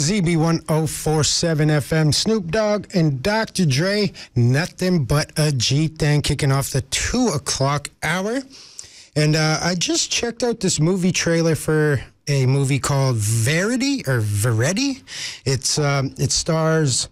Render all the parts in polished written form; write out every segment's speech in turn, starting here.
ZB1047 FM, Snoop Dogg and Dr. Dre, Nothing But a G-Thing, kicking off the 2 o'clock hour. And I just checked out this movie trailer for a movie called Verity. It stars,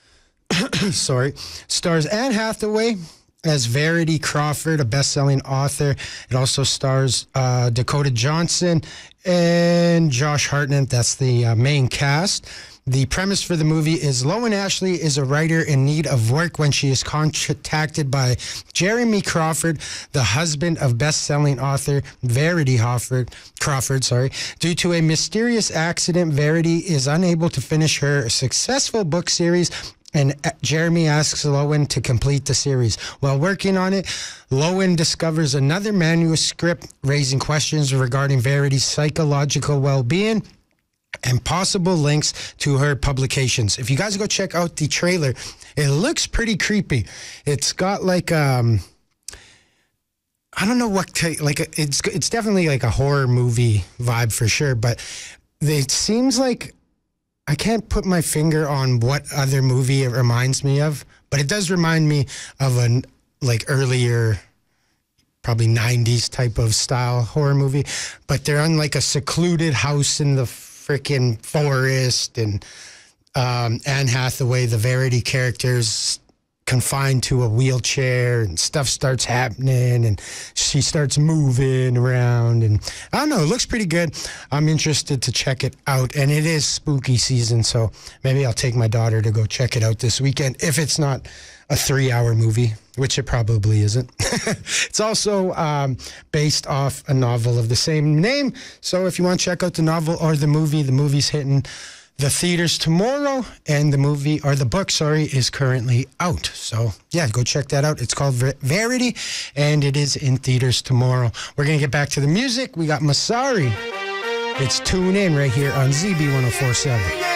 stars Anne Hathaway as Verity Crawford, a best-selling author. It also stars Dakota Johnson and Josh Hartnett. That's the main cast. The premise for the movie is Lowen Ashley is a writer in need of work when she is contacted by Jeremy Crawford, the husband of best-selling author Verity Crawford. Due to a mysterious accident, Verity is unable to finish her successful book series, and Jeremy asks Lowen to complete the series. While working on it, Lowen discovers another manuscript, raising questions regarding Verity's psychological well-being and possible links to her publications. If you guys go check out the trailer, it looks pretty creepy. It's got like I don't know what it's definitely like a horror movie vibe for sure, but it seems like I can't put my finger on what other movie it reminds me of, but it does remind me of an earlier, probably 90s type of style horror movie. But they're on like a secluded house in the freaking forest, and Anne Hathaway, the Verity character's confined to a wheelchair, and stuff starts happening, and she starts moving around, and I don't know, it looks pretty good. I'm interested to check it out, and it is spooky season, so maybe I'll take my daughter to go check it out this weekend, if it's not a 3-hour movie, which it probably isn't. It's also based off a novel of the same name, so if you want to check out the novel or the movie's hitting the theaters tomorrow, and the book is currently out. So, yeah, go check that out. It's called Verity, and it is in theaters tomorrow. We're going to get back to the music. We got Masari. It's Tune In right here on ZB1047.